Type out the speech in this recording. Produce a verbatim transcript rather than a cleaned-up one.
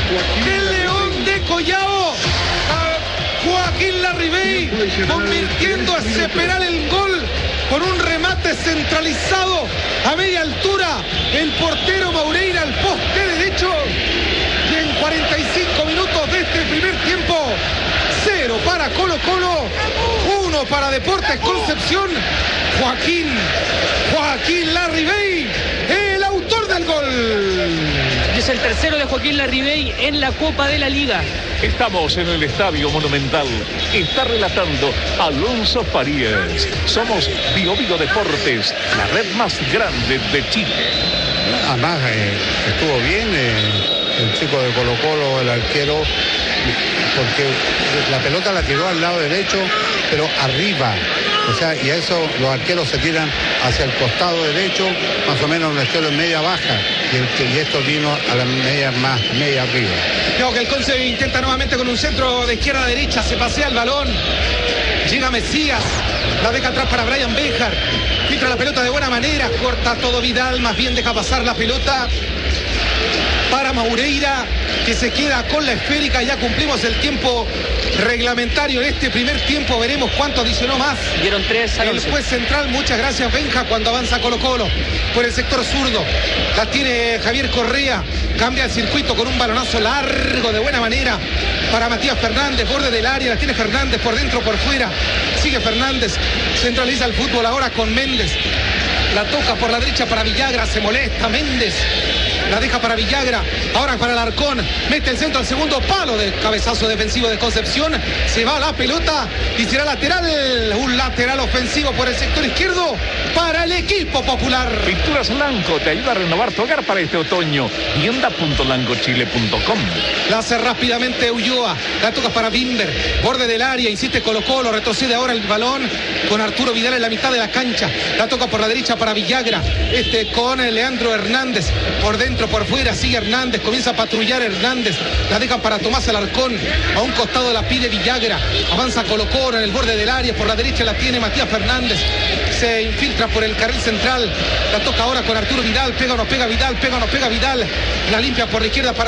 del León de Collao, Joaquín Larribey, convirtiendo a separar el gol con un remate centralizado a media altura. El portero Maureira al poste derecho. Y en cuarenta y cinco minutos de este primer tiempo, cero para Colo Colo, uno para Deportes Concepción. Joaquín, Joaquín Larribey, el autor del gol. Es el tercero de Joaquín Larribey en la Copa de la Liga. Estamos en el Estadio Monumental. Está relatando Alonso Farías. Somos Bio Bio Deportes, la red más grande de Chile. Además, eh, estuvo bien eh, el chico de Colo Colo, el arquero, porque la pelota la tiró al lado derecho, pero arriba. O sea, y a eso los arqueros se tiran hacia el costado derecho, más o menos un estilo en media baja, y, el, y esto vino a la media más, media arriba. Creo que el Conce intenta nuevamente con un centro de izquierda a derecha, se pasea el balón, llega Mesías, la deja atrás para Brian Béjar, filtra la pelota de buena manera, corta todo Vidal, más bien deja pasar la pelota para Maureira, que se queda con la esférica. Ya cumplimos el tiempo reglamentario en este primer tiempo, veremos cuánto adicionó más. Dieron tres a el juez central. Muchas gracias, Benja, cuando avanza Colo Colo por el sector zurdo. La tiene Javier Correa, cambia el circuito con un balonazo largo de buena manera para Matías Fernández, borde del área, la tiene Fernández por dentro, por fuera, sigue Fernández, centraliza el fútbol ahora con Méndez, la toca por la derecha para Villagra, se molesta Méndez, la deja para Villagra, ahora para Alarcón, mete el centro al segundo palo del cabezazo defensivo de Concepción, se va la pelota y será lateral, un lateral ofensivo por el sector izquierdo para el equipo popular. Pinturas Lanco te ayuda a renovar tu hogar para este otoño. tienda punto lancochile punto com. La hace rápidamente Ulloa, la toca para Bimber, borde del área, insiste Colo Colo, retrocede ahora el balón con Arturo Vidal en la mitad de la cancha, la toca por la derecha para Villagra, este con Leandro Hernández, por dentro, por fuera, sigue Hernández, comienza a patrullar Hernández, la dejan para Tomás Alarcón, a un costado la pide Villagra, avanza Colo Colo en el borde del área, por la derecha la tiene Matías Fernández, se infiltra por el carril central, la toca ahora con Arturo Vidal, pega o no pega Vidal, pega o no pega Vidal, la limpia por la izquierda para